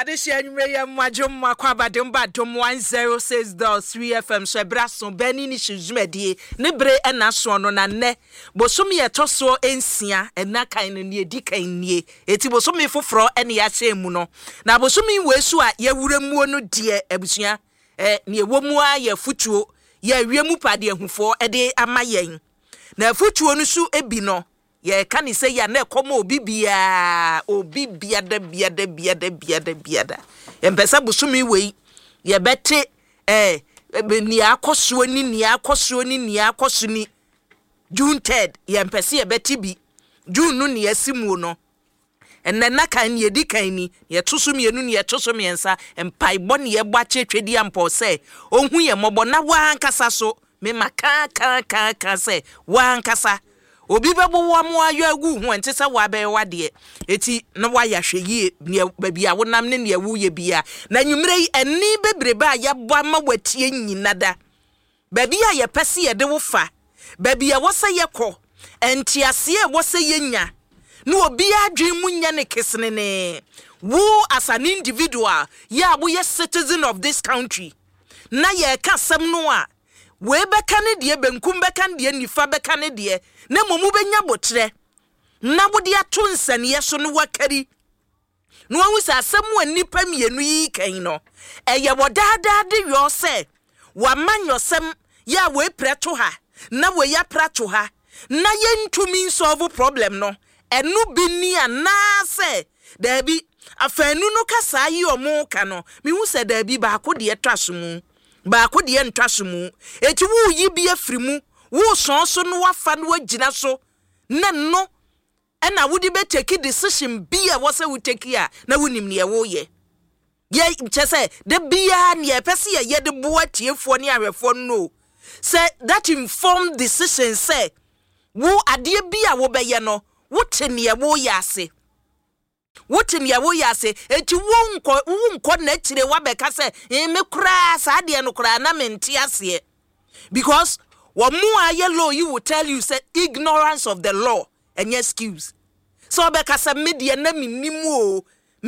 Adesha nyumre mwajum makwaba demba dom 106.3 FM Shebrason Beni ni shizumedie Nibre ena sono na ne Bosumi etoso ensia ena kaino nie di kainie Eti bosumi fufro eni yache muno Na bosumi wesu a ye wure muo no die ebusua nie womu a ye futuo ye wiemu pade ahufo ede ama yen Na futuo no su ebi no ye kani se ya na komo obibia biada empesa busumi wei ye bete ni akoso ni June 3rd ye empese ye bete bi June no ne asimu no enna kan ye di kan ni ye toso mienu ne ye toso miensa empaibo ne ye bwa chetwedi ampo se ohun ye mobo na wa ankasa so me maka se wa ankasa obi bebo wo mo ayo agu hu ente se wa be wade eti no wa ya hweye baabi a wonam ne ne awu ye bia na nwumre yi eni bebrebe a ye bo ama watie nyinada baabi a ye pese ye de wo fa baabi a wo se ye kɔ entiase e wo se ye nya no obi adwen mu nya ne kesene ne wo as an individual ya wo ye citizen of this country na ye ka sem no a we beka ne de benkum beka ne de nifa beka ne de na momu benya botre na wode ato nsane so no wakari no hu sa asem wa nipa mienu yi kan no eye wodada de yo se wa manyosem ya we preto ha na we ya prato ha na ye ntumi solve problem no enu bi ni ana se da bi afanu no kasa yi omo ka no mi hu se da bi ba ko de etwasomu ba ko de ntwasomu eti wu yi bi afrimu wo sonso no wafa no agina so na no ena wudi be take decision bia wo se wo take a na wonim ne wo ye chese de bia ne pese ye de boa tiefo ne ahwefo no say that informed decision say wo ade bia wo be ye no wo te ne wo ye ase eti wo nko na chire wa be ka say me kura sa de no kura na menti ase because what more law you will tell you say ignorance of the law and excuse. So because media na minimu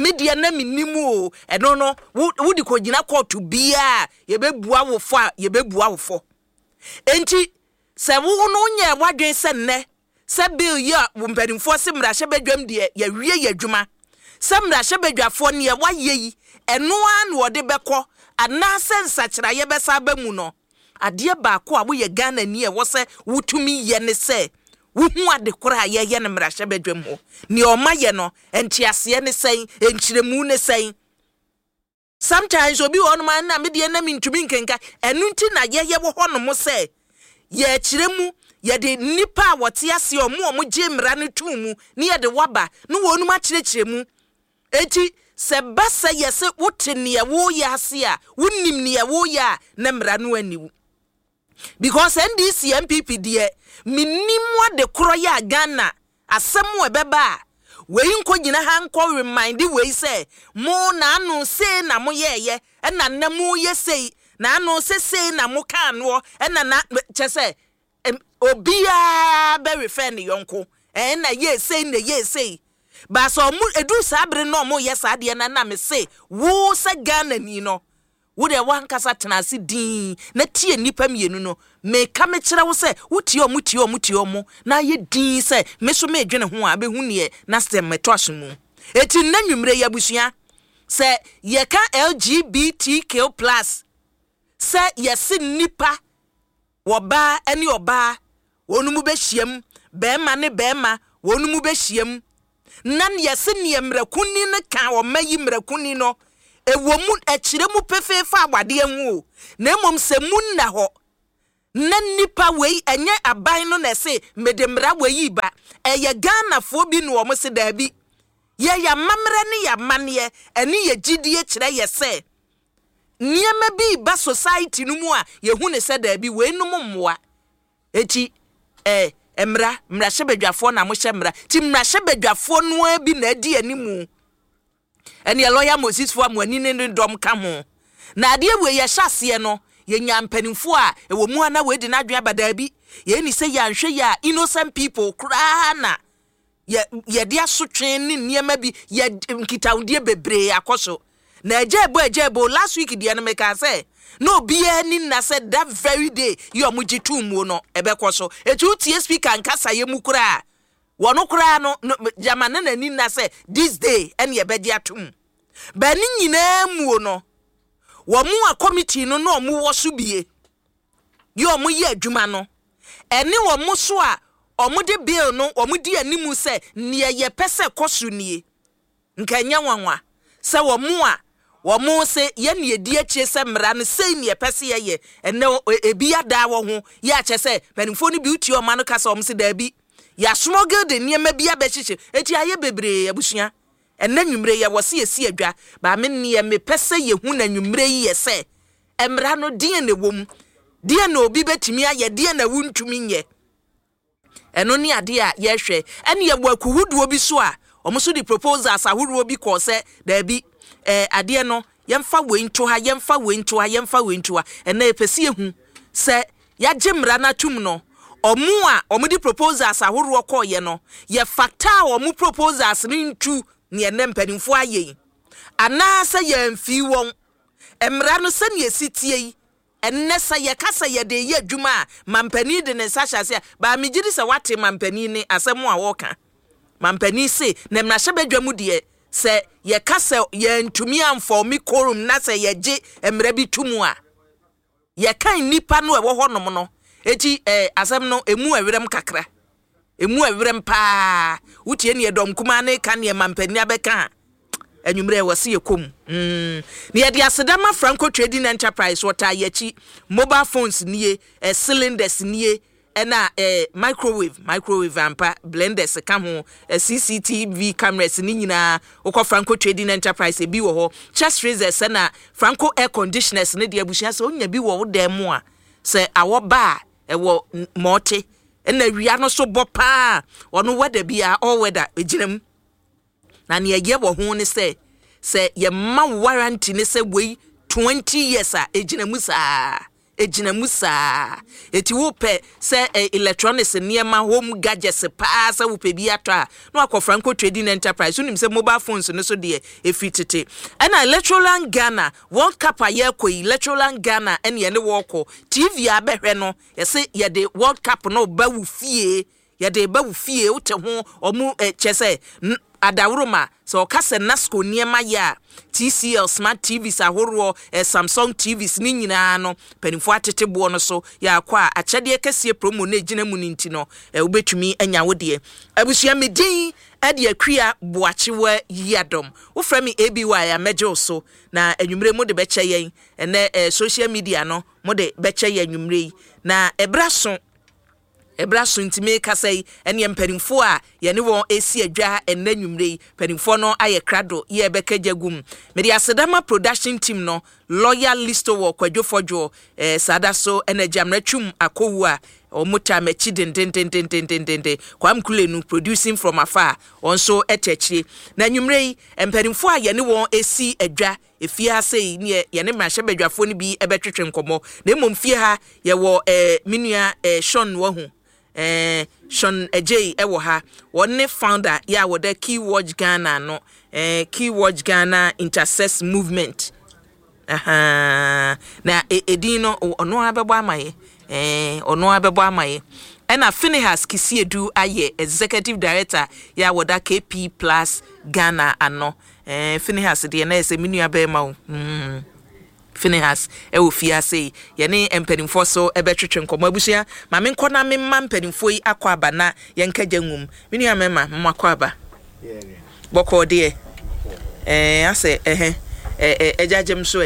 and no would you could not to be ye be bua wo fa ye be bua wo fo. Enti se wo no nya wadwen se ne se bill ya wo mpadimfo se mra hye badwam de ye wie ye adwuma se mra hye badwafo ne ye waye yi eno an wo de beko ana sensa kira ye besa ba mu no ade ba ko a wo ye Ghana ni e wo se wutumi ye ne se wo hu ade kora ye ye ne mra hye badwam ho ne o ma ye no entiase ne sen enchiremu ne sen sometimes obi won man na me de na mintumi nkenka enu nti na ye wo ho no mo se ye chiremu ye de nipa wote ase o mo je mra ne tumu ne ye de waba no wonu ma chirechiremu eti se basa ye se wote ne wo ya ase a wonnim ne wo ya na mra no aniwu because NDC MPP de minimwa de kro ya Ghana asem we beba we nko gina ha nko remind we say mo na anu say na mo ye na na mo ye say na anu say na mo kan wo na chese obia be refer ne yonko na ye say ba so mo edu sabre no mo ye sa de na me say wo se Ghana ni no wo de wan kasa tenase din na tie nipa mienu no me ka me kire wo se wo tie omu na ye din se me so me dwene ho a be hu ne na stem metosmu eti na nwumre ya busua se ye ka LGBTQ+ se ye se nipa wo ba eni oba wonumu be hiem be ma ne be ma wonumu be hiem nan ye se ne mrakuni ne ka wo mayi mrakuni no ewomu echiremu pefefa abade hu na emom se munna ho na nipa wei enye aban no na se medemra wei ba eye Ghana fo bi no omo se daabi ye ya mamre ne ya mane ene ye gidie kire ye se niema bi ba society no mu a ye hu ne se daabi wei no mmoa eti emra hyebadwafo na mo hyemra ti mra hyebadwafo no abi na adi animu ene lawyer Moses fo amani ne dom ka ho na ade we ye hyase no ye nyampanimfo a ewo mu ana we di na adwen abada bi ye ni se ya nhwe ya innocent people kra na ye dia sotwen ni niema bi ye nkitawde bebre akoso na ejebo last week dia no meka say no bia ni na said that very day you omuji tumu no ebekọ so etu tie speaker nkasa ye mukura wono kura no jamana na ni na say this day ene ebedi atum ba ni nyina mu no wo mu a committee no no mu wo so bie yo mu ye adwuma no ene wo mu so a omude bill no omudi animu say ne ye pese kosu nie nkanya wanwa se wo mu a wo mu se ye ne edi achie se mra no sei ne pese ye ene ebi ada wo ho ye ache se manimfo no bi uti o ma no kasa o mse da bi ya smuggle de niema bi abechiche eti aye bebre abusua ene nwumre ye wo se esi adwa ba me ne me pese ye hu na nwumre ye se emra no den ne wom den na obi betimi aye den na wuntumi nye eno ni ade a ye hwe ene ye bo akuhuduo bi so a omuso di proposals ahuru bi ko se da bi ade no yemfa wento ha ene epese ehu se ya gemra na tum no omu a omudi proposals ahuru ko ye no ye factor omu proposals ni ntu ne ene mpanimfo aye ana se ye mfi won emra no se ne esitie enne sa ye kasa ye de ye adwuma mampani de ne sasha se ba megiri se wate mampani ne asemu a woka mampani se na mrahye badwamu de se ye kasa ye ntumi amfo mi korum na se ye je emra bi tumu a ye kan nipa no ewo honom no eti asem no emu awerem kakra emu awerem pa utie ne edom kuma ne kan ne mampani abeka enwumre wose yekom ne ye asedama Franco Trading Enterprise wota yachi mobile phones nie cylinders nie na microwave ampa blenders ka ho CCTV cameras ni nyina ukọ Franco Trading Enterprise bi wo ho chest freezers na Franco air conditioners ne de abusua se onya bi wo dem a se awo ba ewo mote na wia no so bo pa ono weather bia all weather ejinam na ne ye wo ho ne se ye ma warranty ne se we 20 years a ejinamu saa eti wo pe se electronics niema home gadgets pa se wo pe bi atwa no akọ Franco Trading Enterprise unim se mobile phones no so de efitete na Electroland Ghana World Cup aye ko Electroland Ghana ene ye ne wo ko TV abehwe no ye se ye de World Cup no ba wu fie ye de ba wu fie wo te ho omu chese adawroma so kase Nasco niema ya TCL smart TVs ahoro Samsung TVs ni nyina no penifo atetebo no so ya kwa achede kese promo na gina mu ninti no ubetumi anya wode abusua medin ade akua boachewa yadom wo frami ABY ya mejo so na enwumre mo de beche yen ene social media no mo de beche yen enwumre na Ebraso ntime kasai ene mpanimfo a ye ne won esi adwa enne nwumre mpanimfo no aye krado ye beka jagum me dia Sedama production team no loyal listo wo kwadwofojo sada so ene jamratwum akowu a omuta mechi den kwam kulenu producing from afar onso etechire na nwumre mpanimfo a ye ne won esi adwa efia sei ne ye ne mrahye badwafo ne bi ebetwetwe nkomo na mmomfie ha ye wo minua Sean wo hu Sean Ejay ewo ha wonne founder ya wode Keywatch Ghana no Keywatch Ghana Intersex Movement na edino ono abebo amaye ena Finehas Kisiedu aye executive director ya wode KP Plus Ghana ano Finehas de na ese minua be ma wo Finehas ofia sei ye ne empanimfo so ebetwetwe nkomo abusua ma me nkona me ma mpanimfo yi akọ aba na ye nkaja nwum minua mema mmakọ aba boko de ase ejajem so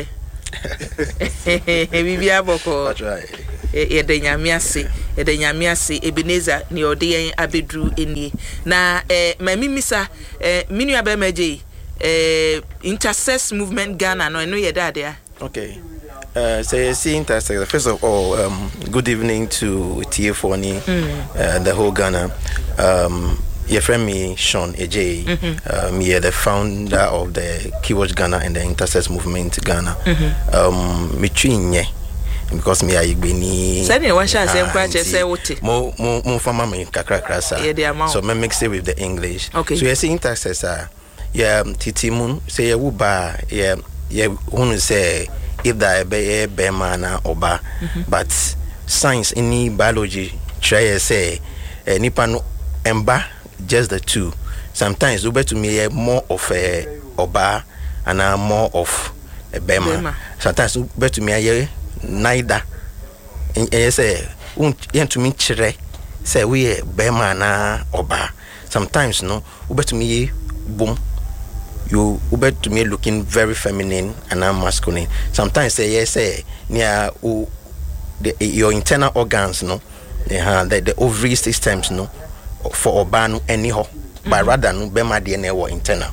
bibia boko ye de nyame ase Ebenezer ne ode yen abedru eni na ma mimisa minua be maje Intersex Movement Ghana no ye dade. Okay. So see Intersex. First of all, good evening to TF1, the whole Ghana. Your friend me, Sean Ejay, me the founder of the Keywatch Ghana and the Intersex Movement Ghana. Me twinye because me I beni. Sani washa se nkwache se wote. Mo fama me kakra krasa. So me mix it with the English. Okay. So you see Intersex yeah titimun say you ba yeah who say if that be man or ba, but science in biology try say nipa no emba just the two. Sometimes you bet to me more of a oba and more of a bema. Sometimes you bet to me neither. And say to me chere say we bema na oba. Sometimes no you bet to me boom. You bet to me looking very feminine and masculine. Sometimes say yes say near your internal organs no the ovary systems no for oba no anyhow. But rather no bema DNA or internal.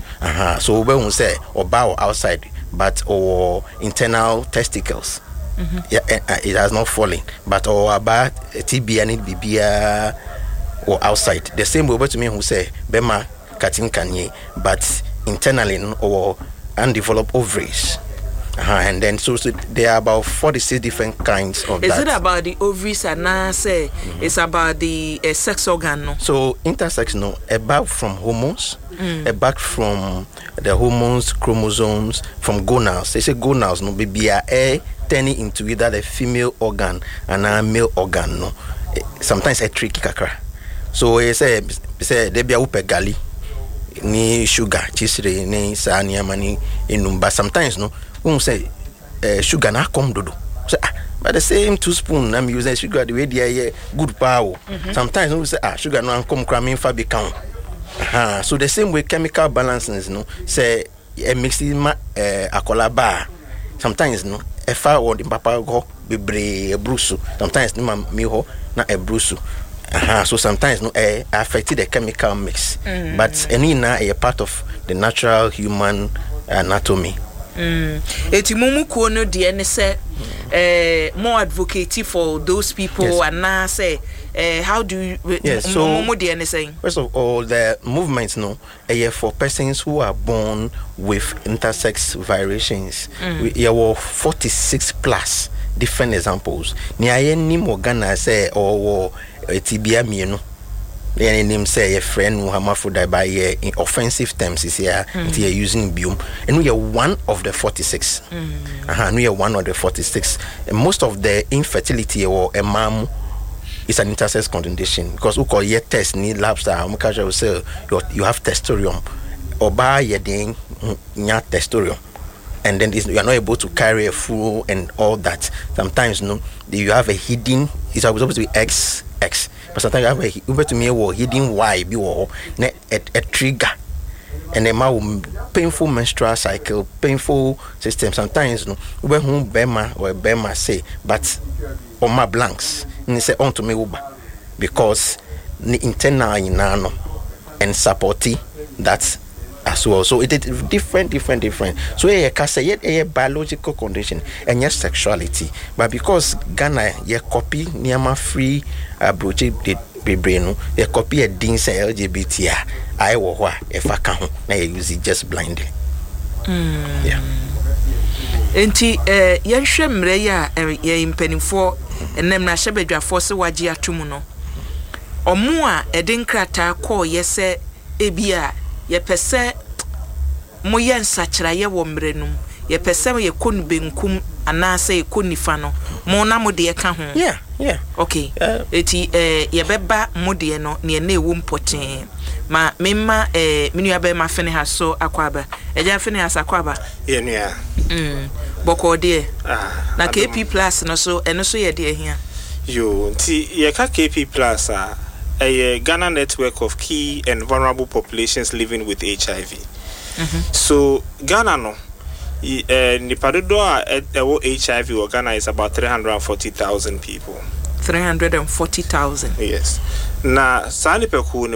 So we won't say oba or outside, but or internal testicles. Yeah, it has not fallen. But or about TB and BBA or outside. The same way to me who say bema cutting kanye, but internally or undeveloped ovaries. And then so there are about 46 different kinds of Is that. Is it about the ovaries and now say it's about the sex organ? No? So intersex no, about from hormones, about from the hormones, chromosomes, from gonals. They say gonals no baby are turning into either the female organ and a male organ no. Sometimes a tricky kakra. So they say they be a upe gali ni sugar, chisre ni sa ni amani inumba. Sometimes no. Who say sugar na come dodo. Say but the same 2 spoon I'm using sugar the way they good power. Sometimes we say sugar no come cramming fa be count. So the same way chemical balances no say mixing akola bar. Sometimes no e fa or the papa go bebre e brusu. Sometimes no me ho na e brusu. So sometimes no affected the chemical mix. But any na a part of the natural human anatomy. Eti mumu kono de ne say more advocate for those people. Yes. And now say how do you so mumu de ne saying first of all the movements no for persons who are born with intersex variations. We were 46 plus different examples. Ni aye ni mo Ghana say or tibia mienu. The name say a friend who hermaphrodite by in offensive terms is here using biome, and we are one of the 46. And we are one of the 46. And most of the infertility or a mom is an intersex condition because we call your test need labs that will say you have testosterone or by your ding testosterone. And then you are not able to carry a full and all that. Sometimes no, you have a hidden. It's supposed to be XX, but sometimes you have a to me a hidden Y be or a trigger, and a painful menstrual cycle, painful system. Sometimes no, we whom Bema or Bema say, but on my blanks, and say on to me because the internal inano and supporti that's. As well, so it is different. So you can say a biological condition and yes, sexuality, but because Ghana you copy Niama free approach the brain, you copy a din say LGBT. I will if I can, now you use it just blindly. Yeah. Enti yenhwe mre ya impenifo enem na hyebedwa force waji atumu no. Omo a edinkrata call yese ebia ye pese moye nsachira ye wo mrenum ye pese ye konu benkum anase ye konifa no mo na mode ye ka ho yeah okay eti ye beba mode no ne na ewo mpoten ma memma menu aba ma fene ha so akwaba eja fene ha sakwaba ye nua boko de na KP plus no so eno so ye de hia yo nti ye ka KP plus a Ghana network of key and vulnerable populations living with HIV. So Ghana no nipadodo HIV or Ghana is about 340,000 people. 340,000. Yes. Na sani peku